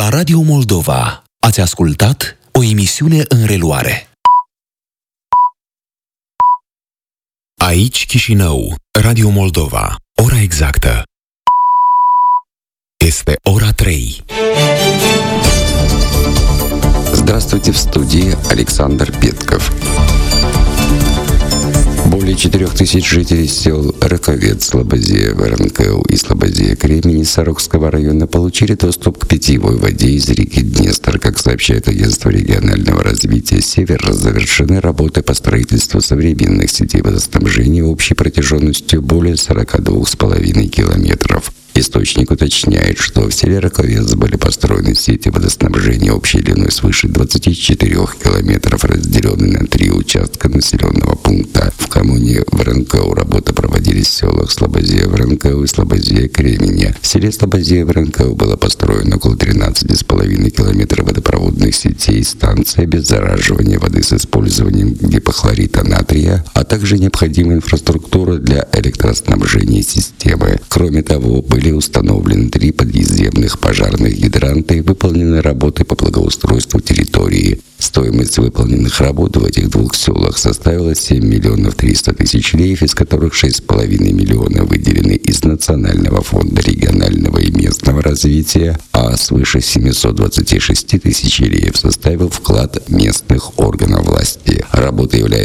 La Radio Moldova ați ascultat o emisiune în reluare. Aici Chișinău, Radio Moldova. Ora exactă este ora 3. Здравствуйте, в студии Александр Петков. Более 4000 жителей сел Раковец, Слободея, Воронкел и Слободея Кремени Сорокского района получили доступ к питьевой воде из реки Днестр. Как сообщает агентство регионального развития «Север», завершены работы по строительству современных сетей водоснабжения общей протяженностью более 42,5 километров. Источник уточняет, что в селе Раковец были построены сети водоснабжения общей длиной свыше 24 километров, разделенные на 3 участка населенного пункта. В коммуне Воронкел работы проводились в селах Слободея, Воронкел и Слободея Кремени. В селе Слободея Воронкел было построено около 13,5 километров водопроводных сетей, станция обеззараживания воды с использованием гипохлорита натрия, а также необходимая инфраструктура для электроснабжения системы. Кроме того, были установлены 3 подъездных пожарных гидранта и выполнены работы по благоустройству территории. Стоимость выполненных работ в этих 2 селах составила 7 миллионов 300 тысяч леев, из которых 6,5 миллиона выделены из Национального фонда регионального и местного развития, а свыше 726 тысяч леев составил вклад местных органов власти. Работа является